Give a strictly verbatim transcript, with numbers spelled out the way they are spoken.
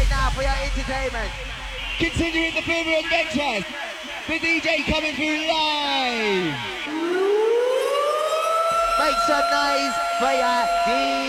right now for your entertainment. Continuing the Boomer Adventures, the D J coming through live. Make some noise for your D J.